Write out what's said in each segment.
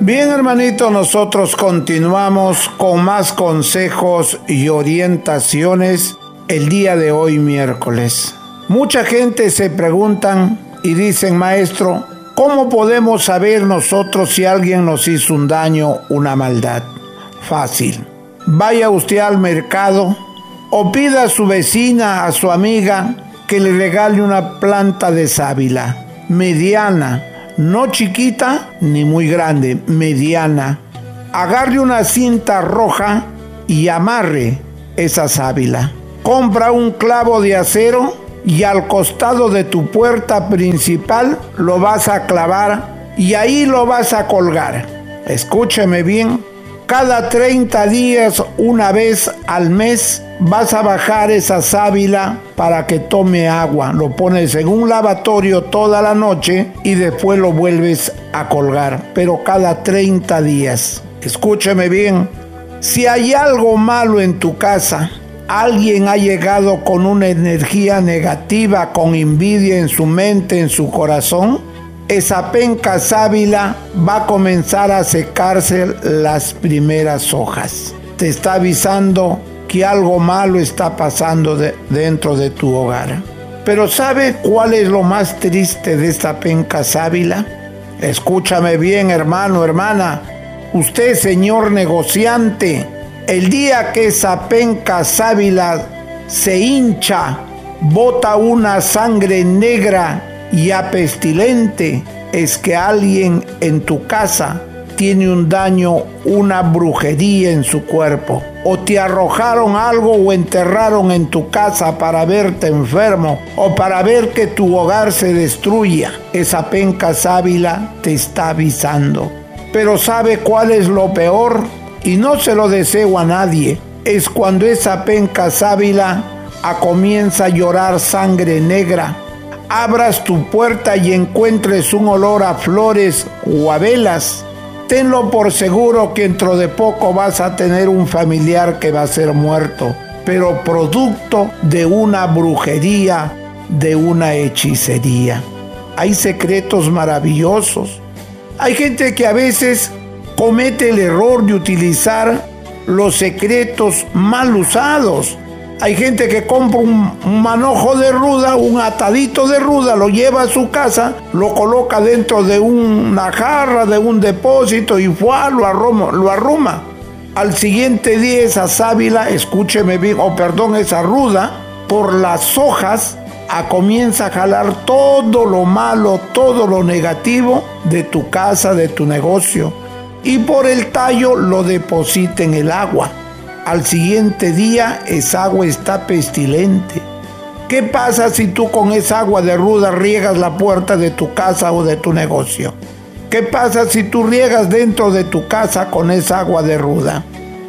Bien, hermanito, nosotros continuamos con más consejos y orientaciones el día de hoy, miércoles. Mucha gente se preguntan y dicen, maestro, ¿cómo podemos saber nosotros si alguien nos hizo un daño, una maldad? Fácil. Vaya usted al mercado o pida a su vecina, a su amiga, que le regale una planta de sábila, mediana, no chiquita ni muy grande, mediana. Agarre una cinta roja y amarre esa sábila. Compra un clavo de acero y al costado de tu puerta principal lo vas a clavar y ahí lo vas a colgar. Escúcheme bien. Cada 30 días, una vez al mes, vas a bajar esa sábila para que tome agua. Lo pones en un lavatorio toda la noche y después lo vuelves a colgar. Pero cada 30 días. Escúcheme bien. Si hay algo malo en tu casa, alguien ha llegado con una energía negativa, con envidia en su mente, en su corazón, esa penca sábila va a comenzar a secarse las primeras hojas. Te está avisando que algo malo está pasando dentro de tu hogar. Pero ¿sabe cuál es lo más triste de esta penca sábila? Escúchame bien, hermano, hermana. Usted, señor negociante, el día que esa penca sábila se hincha, bota una sangre negra ya pestilente, es que alguien en tu casa tiene un daño, una brujería en su cuerpo, o te arrojaron algo o enterraron en tu casa para verte enfermo o para ver que tu hogar se destruya. Esa penca sábila te está avisando. Pero ¿sabe cuál es lo peor? Y no se lo deseo a nadie. Es cuando esa penca sábila comienza a llorar sangre negra. Abras tu puerta y encuentres un olor a flores o a velas. Tenlo por seguro que dentro de poco vas a tener un familiar que va a ser muerto, pero producto de una brujería, de una hechicería. Hay secretos maravillosos. Hay gente que a veces comete el error de utilizar los secretos mal usados. Hay gente que compra un manojo de ruda, un atadito de ruda, lo lleva a su casa, lo coloca dentro de una jarra, de un depósito y lo arruma. Al siguiente día esa sábila, escúcheme bien, esa ruda, por las hojas, comienza a jalar todo lo malo, todo lo negativo de tu casa, de tu negocio. Y por el tallo lo deposita en el agua. Al siguiente día esa agua está pestilente. ¿Qué pasa si tú con esa agua de ruda riegas la puerta de tu casa o de tu negocio? ¿Qué pasa si tú riegas dentro de tu casa con esa agua de ruda?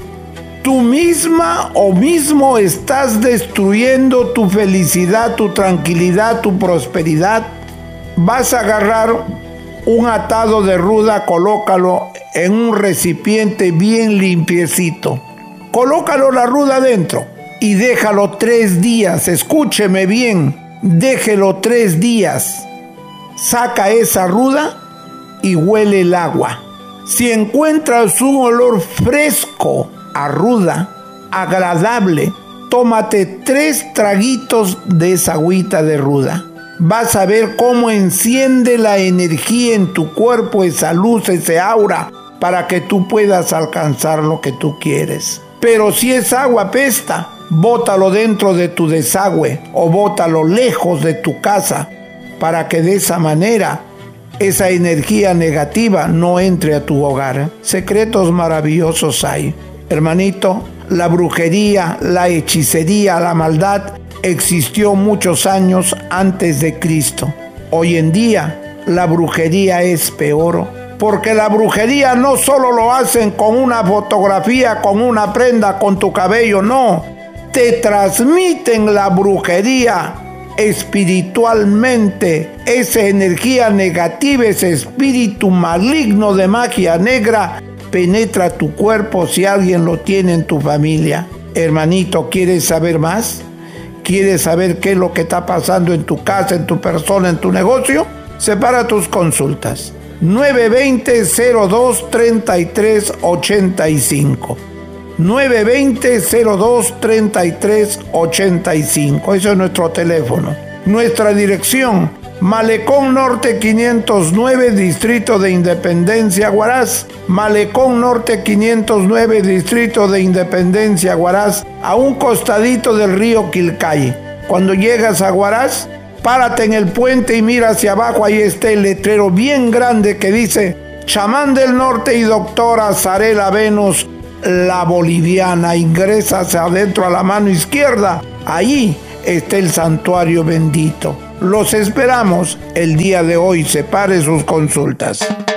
Tú misma o mismo estás destruyendo tu felicidad, tu tranquilidad, tu prosperidad. Vas a agarrar un atado de ruda, colócalo en un recipiente bien limpiecito. Colócalo la ruda dentro y déjalo 3 días. Escúcheme bien, déjelo 3 días. Saca esa ruda y huele el agua. Si encuentras un olor fresco a ruda, agradable, tómate 3 traguitos de esa agüita de ruda. Vas a ver cómo enciende la energía en tu cuerpo, esa luz, ese aura, para que tú puedas alcanzar lo que tú quieres. Pero si esa agua apesta, bótalo dentro de tu desagüe o bótalo lejos de tu casa para que de esa manera esa energía negativa no entre a tu hogar. Secretos maravillosos hay. Hermanito, la brujería, la hechicería, la maldad existió muchos años antes de Cristo. Hoy en día la brujería es peor. Porque la brujería no solo lo hacen con una fotografía, con una prenda, con tu cabello, no. Te transmiten la brujería espiritualmente. Esa energía negativa, ese espíritu maligno de magia negra, penetra tu cuerpo si alguien lo tiene en tu familia. Hermanito, ¿quieres saber más? ¿Quieres saber qué es lo que está pasando en tu casa, en tu persona, en tu negocio? Separa tus consultas. 920-02-3385. 920-02-3385. Eso es nuestro teléfono. Nuestra dirección: Malecón Norte 509, Distrito de Independencia, Huaraz. Malecón Norte 509, Distrito de Independencia, Huaraz, a un costadito del río Quilcay. Cuando llegas a Huaraz, párate en el puente y mira hacia abajo, ahí está el letrero bien grande que dice Chamán del Norte y Doctora Zarela Venus, la boliviana. Ingresa hacia adentro a la mano izquierda, allí está el santuario bendito. Los esperamos el día de hoy. Separe sus consultas.